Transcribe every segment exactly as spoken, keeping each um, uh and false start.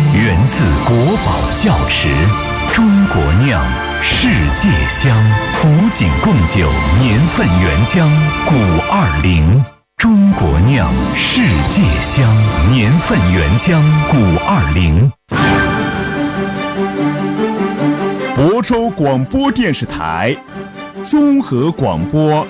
源自国宝窖池，中国酿，世界香。古井贡酒年份原浆古二零，中国酿，世界香，年份原浆古二零。 亳州广播电视台综合广播。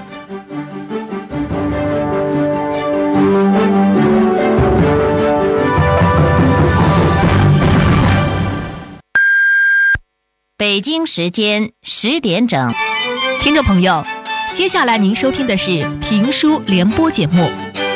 北京时间十点整， 听众朋友，接下来您收听的是评书联播节目。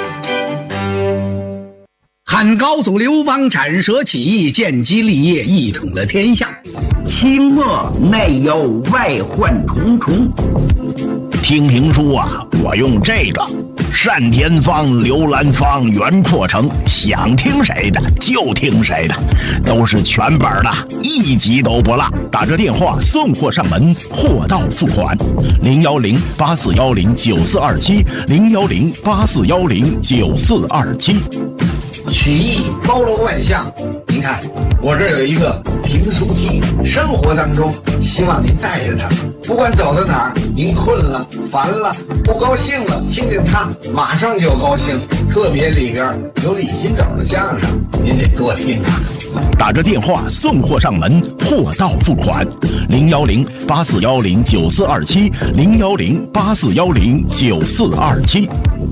汉高祖刘邦斩蛇起义，建基立业，一统了天下。 清末内忧外患重重。 听评书啊，我用这个单田芳、刘兰芳、袁阔成，想听谁的就听谁的，都是全本的，一集都不落。打着电话送货上门，货到付款。零幺零八四幺零九四二七，零幺零八四幺零九四二七。 曲艺包罗万象，您看我这有一个评书机，生活当中希望您带着它，不管走到哪儿，您困了、烦了、不高兴了，听听它，马上就高兴。特别里边有李金斗的相声，您得多听啊。 打着电话送货上门，货到付款。零幺零八四幺零九四二七，零幺零八四幺零九四二七。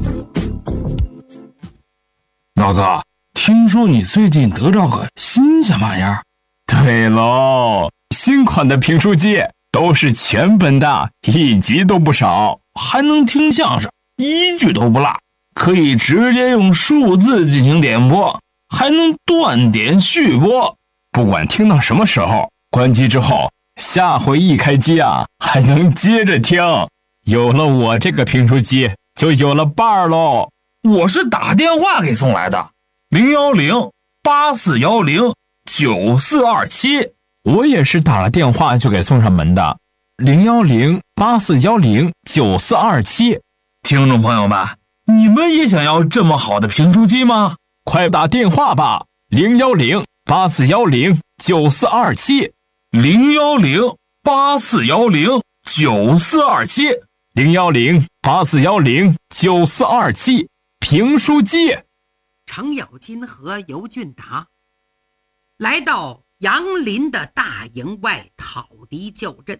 老哥，听说你最近得着个新鲜玩意儿？ 对喽，新款的评书机都是全本的，一集都不少， 还能听相声，一句都不落，可以直接用数字进行点播，还能断点续播， 不管听到什么时候，关机之后，下回一开机啊，还能接着听。有了我这个评书机，就有了伴儿喽。 我是打电话给送来的，零幺零八四幺零九四二七。 我也是打了电话就给送上门的，零幺零八四幺零九四二七。 听众朋友们，你们也想要这么好的评书机吗？ 快打电话吧，零幺零八四幺零九四二七， 零幺零八四幺零九四二七， 零幺零八四幺零九四二七。评书机。 程咬金和尤俊达来到杨林的大营外讨敌叫阵。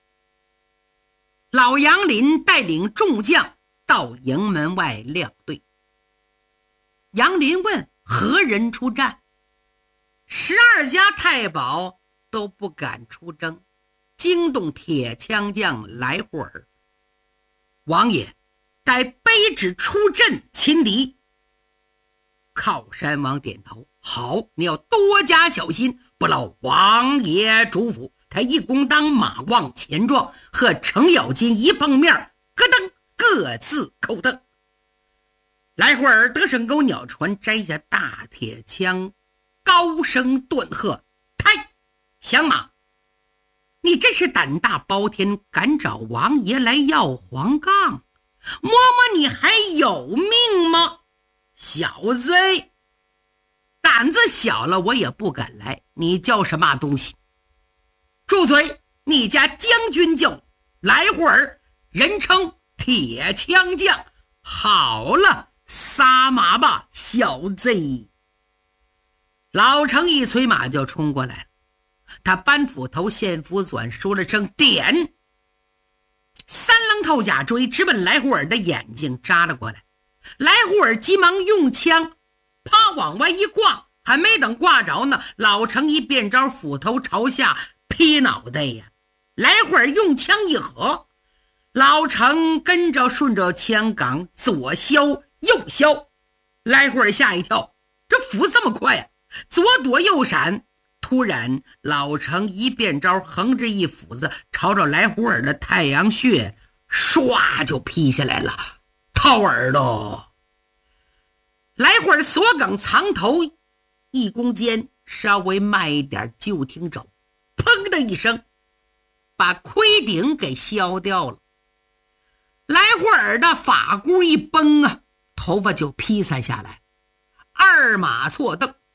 老杨林带领众将到营门外撂队。杨林问何人出战，十二家太保都不敢出征，惊动铁枪将来霍尔。王爷待卑职出阵擒敌。靠山王点头，好，你要多加小心，不劳王爷嘱咐。他一弓当马往前撞，和程咬金一碰面，咯噔，各自扣蹬。来会儿，德胜沟鸟船摘下大铁枪，高声顿喝：“开，响马！你真是胆大包天，敢找王爷来要黄杠，摸摸你还有命吗？小子，胆子小了我也不敢来，你叫什么东西？住嘴！你家将军叫来会儿，人称铁枪将。好了，撒马吧，小子！老程一催马就冲过来了，他扳斧头献斧转，说了声点，三棱透甲锥直奔来胡尔的眼睛扎了过来。来胡尔急忙用枪啪往外一挂，还没等挂着呢，老程一变招，斧头朝下劈脑袋呀！来胡尔用枪一合，老程跟着顺着枪杆左削右削。来胡尔吓一跳，这斧这么快呀、啊！左躲右闪，突然老程一变招，横着一斧子朝着来胡尔的太阳穴唰就劈下来了，掏耳朵。来会儿锁梗藏头，一弓箭稍微慢一点，就听着砰的一声，把盔顶给削掉了。来会儿的发箍一崩啊，头发就披散下来。二马错蹬，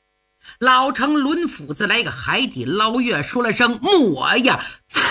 老成抡斧子来个海底捞月，说了声抹呀，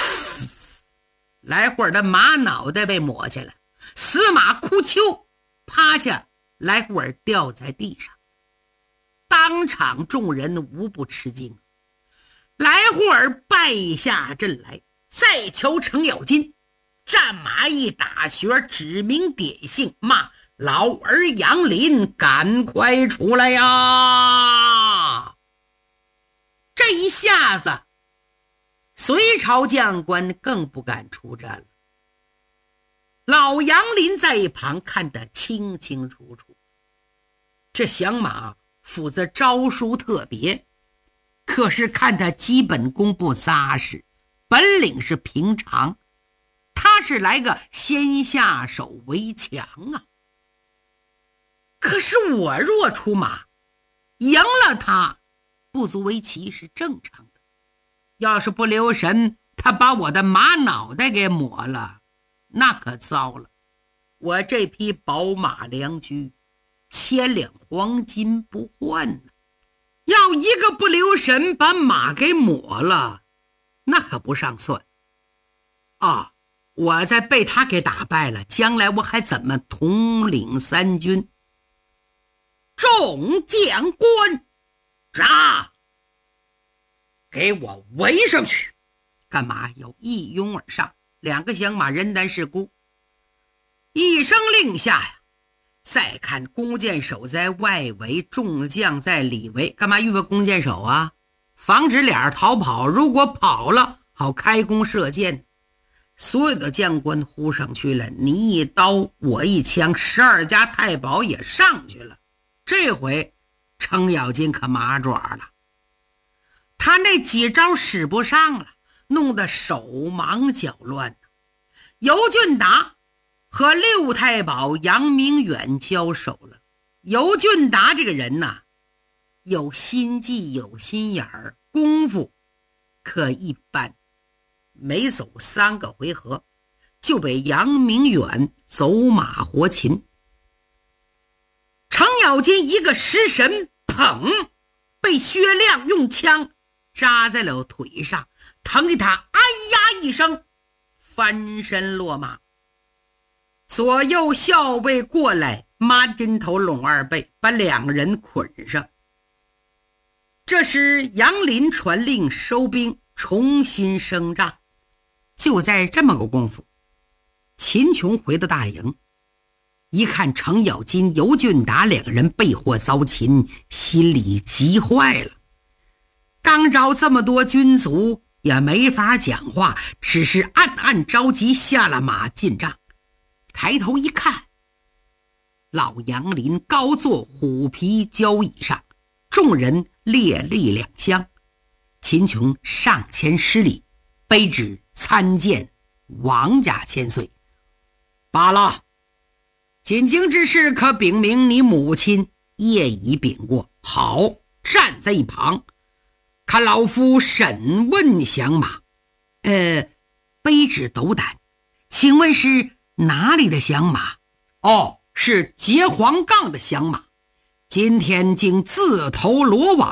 来会儿的马脑袋被抹下来，死马哭丘趴下，来会儿掉在地上。当场众人无不吃惊，来会儿败下阵来，再瞧程咬金战马一打旋，指名点姓骂老儿杨林赶快出来呀！这一下子隋朝将官更不敢出战了。老杨林在一旁看得清清楚楚，这响马斧子招数特别，可是看他基本功不扎实，本领是平常，他是来个先下手为强啊。可是我若出马赢了他，不足为奇是正常的，要是不留神他把我的马脑袋给抹了，那可糟了，我这匹宝马良驹千两黄金不换呢。要一个不留神把马给抹了，那可不上算啊！我再被他给打败了，将来我还怎么统领三军？众将官杀，给我围上去！干嘛要一拥而上？两个响马人单势孤，一声令下呀，再看弓箭手在外围，众将在里围。干嘛预备弓箭手啊？防止俩人逃跑，如果跑了好开弓射箭。所有的将官呼上去了，你一刀我一枪，十二家太保也上去了。这回程咬金可麻爪了，他那几招使不上了，弄得手忙脚乱。尤俊达和六太保杨明远交手了。尤俊达这个人呐，有心计有心眼儿，功夫可一般，没走三个回合就被杨明远走马活擒。程咬金一个失神，砰，被薛亮用枪扎在了腿上，疼给他哎呀一声翻身落马。左右校尉过来，抹针头拢二背，把两人捆上。这时杨林传令收兵，重新升帐。就在这么个功夫，秦琼回到大营，一看程咬金、尤俊达两个人被获遭擒，心里急坏了。当着这么多军卒也没法讲话，只是暗暗着急，下了马进帐。抬头一看，老杨林高坐虎皮交椅上，众人列立两厢。秦琼上前施礼，卑职参见王家千岁。罢了，进京之事可禀明你母亲，业已禀过。好，站在一旁看老夫审问响马。呃，卑职斗胆，请问是哪里的响马？哦，是结黄杠的响马，今天竟自投罗网，